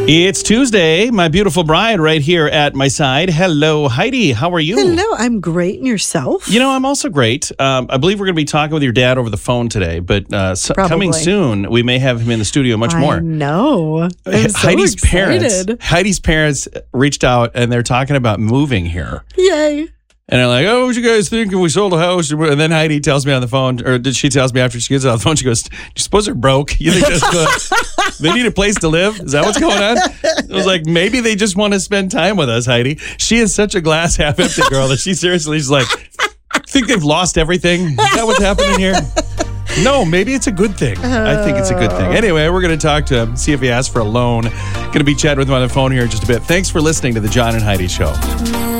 It's Tuesday. My beautiful bride right here at my side. Hello, Heidi. How are you? Hello, I'm great. And yourself? You know, I'm also great. I believe we're going to be talking with your dad over the phone today, but coming soon, we may have him in the studio much more. I know. I'm so Heidi's excited. Heidi's parents reached out and they're talking about moving here. Yay. And they're like, oh, what you guys think if we sold a house? And then Heidi tells me on the phone, or she tells me after she gets off the phone, she goes, do you suppose they're broke? You think they need a place to live? Is that what's going on? I was like, maybe they just want to spend time with us, Heidi. She is such a glass half empty girl that she's like, think they've lost everything? Is that what's happening here? No, maybe it's a good thing. I think it's a good thing. Anyway, we're going to talk to him, see if he asks for a loan. Going to be chatting with him on the phone here in just a bit. Thanks for listening to the John and Heidi Show.